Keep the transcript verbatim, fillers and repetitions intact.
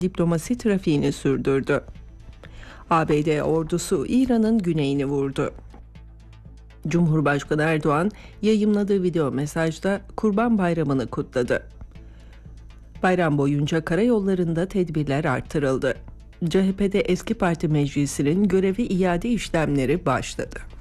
diplomasi trafiğini sürdürdü. A B D ordusu İran'ın güneyini vurdu. Cumhurbaşkanı Erdoğan yayımladığı video mesajda Kurban Bayramı'nı kutladı. Bayram boyunca karayollarında tedbirler artırıldı. C H P'de eski parti meclisinin görevi iade işlemleri başladı.